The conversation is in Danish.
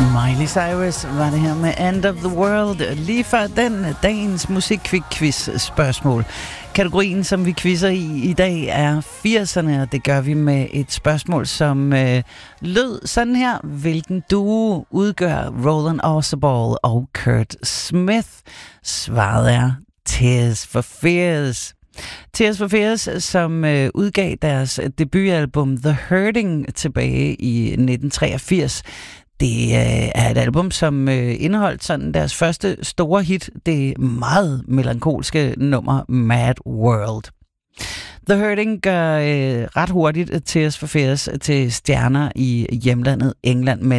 Miley Cyrus var det her med End of the World. Lige før den dagens musikquiz spørgsmål. Kategorien, som vi quizzer i dag, er 80'erne, og det gør vi med et spørgsmål, som lød sådan her. Hvilken duo udgør Roland Orzabal og Kurt Smith? Svaret er Tears for Fears. Tears for Fears, som udgav deres debutalbum The Hurting tilbage i 1983. Det er et album, som indeholdt sådan deres første store hit, det meget melankolske nummer Mad World. The Hurting gør ret hurtigt Tears for Fears til stjerner i hjemlandet England, men